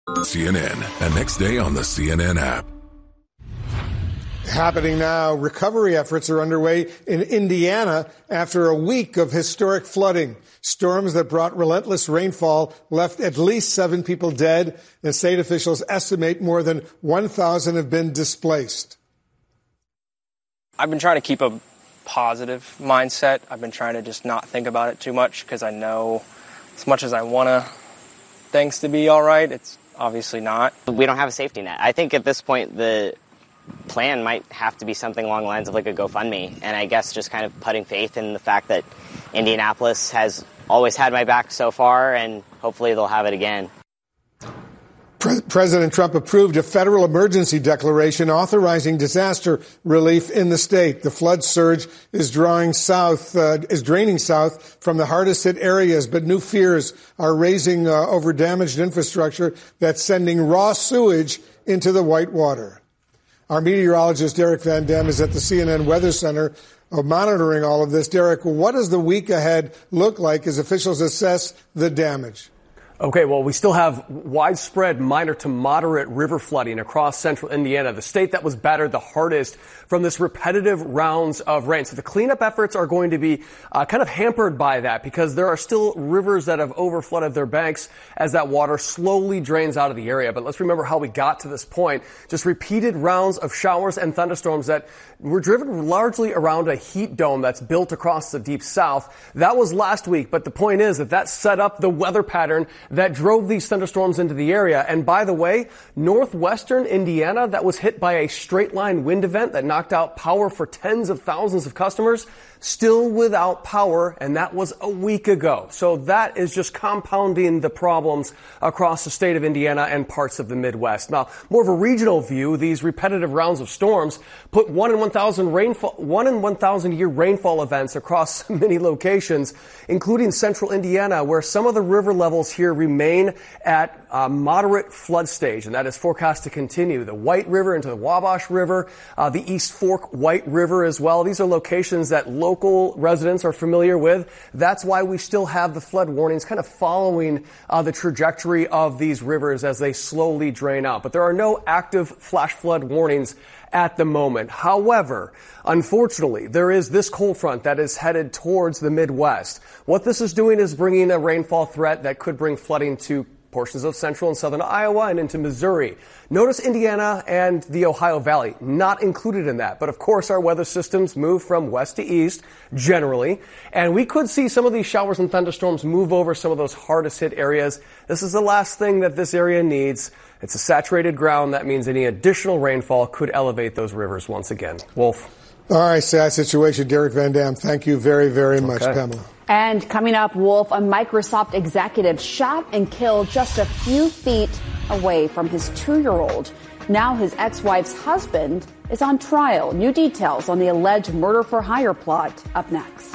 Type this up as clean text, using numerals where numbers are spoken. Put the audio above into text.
CNN and next day on the CNN app. Happening now, recovery efforts are underway in Indiana after a week of historic flooding. Storms that brought relentless rainfall left at least 7 people dead, and state officials estimate more than 1,000 have been displaced. I've been trying to keep a positive mindset. I've been trying to just not think about it too much because I know as much as I want things to be all right, it's obviously not. We don't have a safety net. I think at this point the plan might have to be something along the lines of like a GoFundMe, and I guess just kind of putting faith in the fact that Indianapolis has always had my back so far, and hopefully they'll have it again. President Trump approved a federal emergency declaration authorizing disaster relief in the state. The flood surge is draining south from the hardest hit areas, but new fears are raising over damaged infrastructure that's sending raw sewage into the whitewater. Our meteorologist Derek Van Dam is at the CNN Weather Center monitoring all of this. Derek, what does the week ahead look like as officials assess the damage? Okay, well, we still have widespread minor to moderate river flooding across central Indiana, the state that was battered the hardest from this repetitive rounds of rain. So the cleanup efforts are going to be kind of hampered by that because there are still rivers that have overflooded their banks as that water slowly drains out of the area. But let's remember how we got to this point. Just repeated rounds of showers and thunderstorms that were driven largely around a heat dome that's built across the deep south. That was last week, but the point is that set up the weather pattern that drove these thunderstorms into the area. And by the way, northwestern Indiana, that was hit by a straight line wind event that knocked out power for tens of thousands of customers, still without power, and that was a week ago. So that is just compounding the problems across the state of Indiana and parts of the Midwest. Now, more of a regional view, these repetitive rounds of storms put 1 in 1,000 year rainfall events across many locations, including central Indiana, where some of the river levels here remain at a moderate flood stage, and that is forecast to continue. The White River into the Wabash River, the East Fork White River as well. These are locations that local residents are familiar with. That's why we still have the flood warnings kind of following the trajectory of these rivers as they slowly drain out. But there are no active flash flood warnings at the moment. However, unfortunately, there is this cold front that is headed towards the Midwest. What this is doing is bringing a rainfall threat that could bring flooding to portions of central and southern Iowa and into Missouri. Notice Indiana and the Ohio Valley not included in that. But of course, our weather systems move from west to east generally, and we could see some of these showers and thunderstorms move over some of those hardest hit areas. This is the last thing that this area needs. It's a saturated ground. That means any additional rainfall could elevate those rivers once again. Wolf. All right, sad situation. Derek Van Dam, thank you very, very much, Pamela. And coming up, Wolf, a Microsoft executive shot and killed just a few feet away from his 2-year-old. Now his ex-wife's husband is on trial. New details on the alleged murder-for-hire plot up next.